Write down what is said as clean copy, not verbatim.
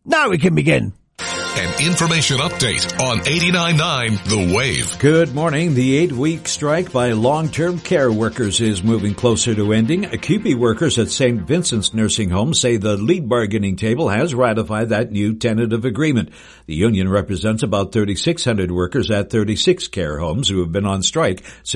Now we can begin. An information update on 89.9 The Wave. Good morning. The 8-week strike by long-term care workers is moving closer to ending. QP workers at St. Vincent's Nursing Home say the lead bargaining table has ratified that new tentative agreement. The union represents about 3,600 workers at 36 care homes who have been on strike since